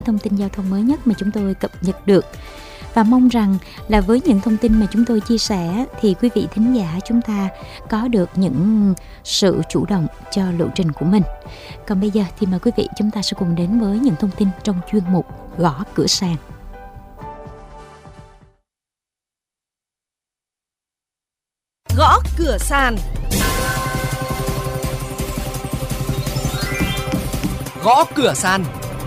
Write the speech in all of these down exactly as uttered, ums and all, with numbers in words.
thông tin giao thông mới nhất mà chúng tôi cập nhật được. Và mong rằng là với những thông tin mà chúng tôi chia sẻ thì quý vị thính giả chúng ta có được những sự chủ động cho lộ trình của mình. Còn bây giờ thì mời quý vị chúng ta sẽ cùng đến với những thông tin trong chuyên mục Gõ Cửa Sàn. Gõ Cửa Sàn. Gõ Cửa Sàn.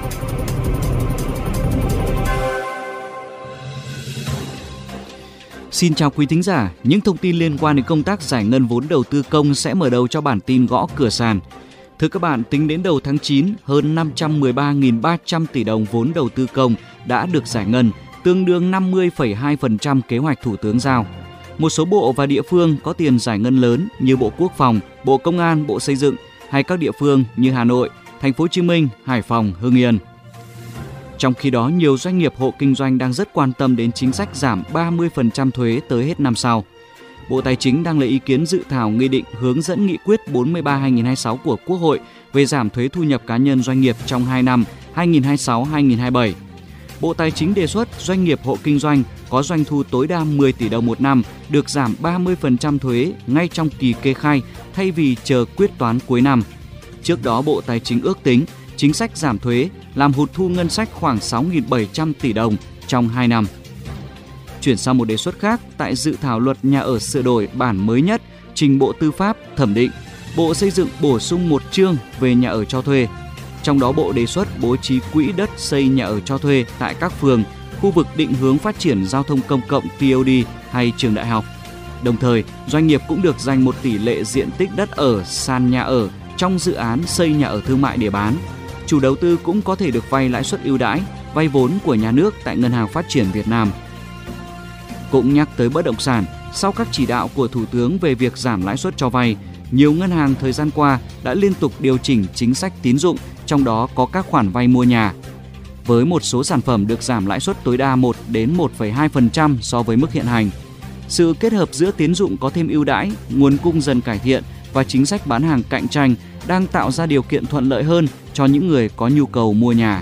Xin chào quý thính giả, những thông tin liên quan đến công tác giải ngân vốn đầu tư công sẽ mở đầu cho bản tin Gõ Cửa Sàn. Thưa các bạn, tính đến đầu tháng chín, hơn năm trăm mười ba nghìn ba trăm tỷ đồng vốn đầu tư công đã được giải ngân, tương đương năm mươi phẩy hai phần trăm kế hoạch Thủ tướng giao. Một số bộ và địa phương có tiền giải ngân lớn như Bộ Quốc phòng, Bộ Công an, Bộ Xây dựng hay các địa phương như Hà Nội, Thành phố Hồ Chí Minh, Hải Phòng, Hưng Yên. Trong khi đó, nhiều doanh nghiệp hộ kinh doanh đang rất quan tâm đến chính sách giảm ba mươi phần trăm thuế tới hết năm sau. Bộ Tài chính đang lấy ý kiến dự thảo nghị định hướng dẫn nghị quyết bốn mươi ba trên hai nghìn không trăm hai mươi sáu của Quốc hội về giảm thuế thu nhập cá nhân doanh nghiệp trong hai năm hai nghìn không trăm hai mươi sáu đến hai nghìn không trăm hai mươi bảy. Bộ Tài chính đề xuất doanh nghiệp hộ kinh doanh có doanh thu tối đa mười tỷ đồng một năm được giảm ba mươi phần trăm thuế ngay trong kỳ kê khai thay vì chờ quyết toán cuối năm. Trước đó, Bộ Tài chính ước tính chính sách giảm thuế làm hụt thu ngân sách khoảng sáu nghìn bảy trăm tỷ đồng trong hai năm. Chuyển sang một đề xuất khác, tại dự thảo luật nhà ở sửa đổi bản mới nhất trình Bộ Tư pháp thẩm định, Bộ Xây dựng bổ sung một chương về nhà ở cho thuê. Trong đó, Bộ đề xuất bố trí quỹ đất xây nhà ở cho thuê tại các phường, khu vực định hướng phát triển giao thông công cộng T O D hay trường đại học. Đồng thời, doanh nghiệp cũng được dành một tỷ lệ diện tích đất ở sàn nhà ở trong dự án xây nhà ở thương mại để bán. Chủ đầu tư cũng có thể được vay lãi suất ưu đãi, vay vốn của nhà nước tại Ngân hàng Phát triển Việt Nam. Cũng nhắc tới bất động sản, sau các chỉ đạo của Thủ tướng về việc giảm lãi suất cho vay, nhiều ngân hàng thời gian qua đã liên tục điều chỉnh chính sách tín dụng, trong đó có các khoản vay mua nhà. Với một số sản phẩm được giảm lãi suất tối đa một đến một phẩy hai phần trăm so với mức hiện hành. Sự kết hợp giữa tín dụng có thêm ưu đãi, nguồn cung dần cải thiện và chính sách bán hàng cạnh tranh đang tạo ra điều kiện thuận lợi hơn cho những người có nhu cầu mua nhà.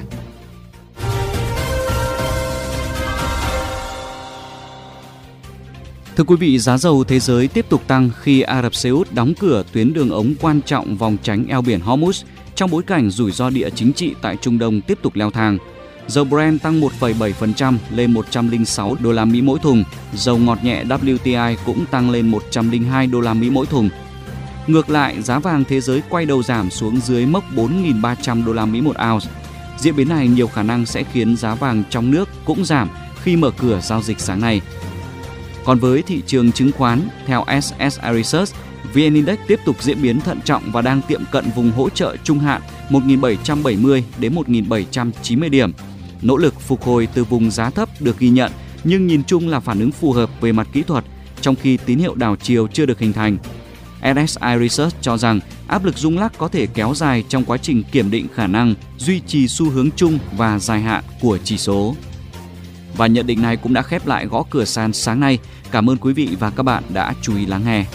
Thưa quý vị, giá dầu thế giới tiếp tục tăng khi Ả Rập Xê Út đóng cửa tuyến đường ống quan trọng vòng tránh eo biển Hormuz trong bối cảnh rủi ro địa chính trị tại Trung Đông tiếp tục leo thang. Dầu Brent tăng một phẩy bảy phần trăm lên một trăm lẻ sáu đô la Mỹ mỗi thùng, dầu ngọt nhẹ W T I cũng tăng lên một trăm lẻ hai đô la Mỹ mỗi thùng. Ngược lại, giá vàng thế giới quay đầu giảm xuống dưới mốc bốn nghìn ba trăm đô la Mỹ một ounce. Diễn biến này nhiều khả năng sẽ khiến giá vàng trong nước cũng giảm khi mở cửa giao dịch sáng nay. Còn với thị trường chứng khoán, theo S S I Research, V N Index tiếp tục diễn biến thận trọng và đang tiệm cận vùng hỗ trợ trung hạn một nghìn bảy trăm bảy mươi đến một nghìn bảy trăm chín mươi điểm. Nỗ lực phục hồi từ vùng giá thấp được ghi nhận, nhưng nhìn chung là phản ứng phù hợp về mặt kỹ thuật, trong khi tín hiệu đảo chiều chưa được hình thành. S S I Research cho rằng áp lực rung lắc có thể kéo dài trong quá trình kiểm định khả năng duy trì xu hướng chung và dài hạn của chỉ số. Và nhận định này cũng đã khép lại Gõ Cửa Sàn sáng nay. Cảm ơn quý vị và các bạn đã chú ý lắng nghe.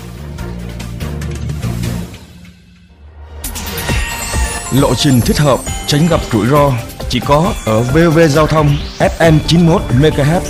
Lộ trình thích hợp, tránh gặp rủi ro chỉ có ở vê o vê Giao thông F M chín mươi mốt mê ga héc.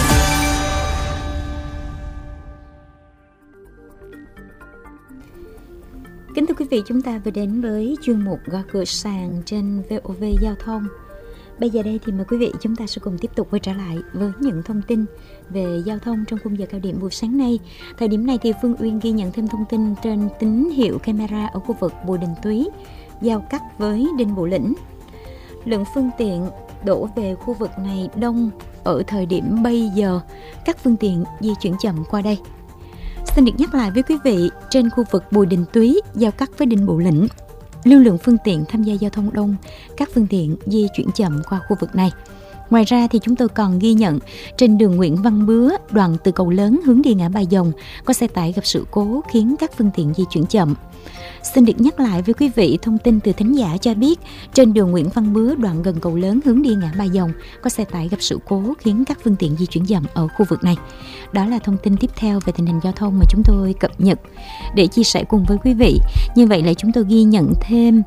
Kính thưa quý vị, chúng ta vừa đến với chuyên mục Gõ Cửa Sàn trên vê o vê Giao thông. Bây giờ đây thì mời quý vị chúng ta sẽ cùng tiếp tục quay trở lại với những thông tin về giao thông trong khung giờ cao điểm buổi sáng nay. Thời điểm này thì Phương Uyên ghi nhận thêm thông tin trên tín hiệu camera ở khu vực Bùi Đình Túy, giao cắt với Đinh Bộ Lĩnh. Lượng phương tiện đổ về khu vực này đông ở thời điểm bây giờ, các phương tiện di chuyển chậm qua đây. Xin được nhắc lại với quý vị, trên khu vực Bùi Đình Túy, giao cắt với Đinh Bộ Lĩnh, lưu lượng phương tiện tham gia giao thông đông, các phương tiện di chuyển chậm qua khu vực này. Ngoài ra thì chúng tôi còn ghi nhận trên đường Nguyễn Văn Bứa, đoạn từ cầu lớn hướng đi ngã Ba Dòng, có xe tải gặp sự cố khiến các phương tiện di chuyển chậm. Xin được nhắc lại với quý vị thông tin từ thính giả cho biết, trên đường Nguyễn Văn Bứa, đoạn gần cầu lớn hướng đi ngã Ba Dòng, có xe tải gặp sự cố khiến các phương tiện di chuyển chậm ở khu vực này. Đó là thông tin tiếp theo về tình hình giao thông mà chúng tôi cập nhật để chia sẻ cùng với quý vị. Như vậy là chúng tôi ghi nhận thêm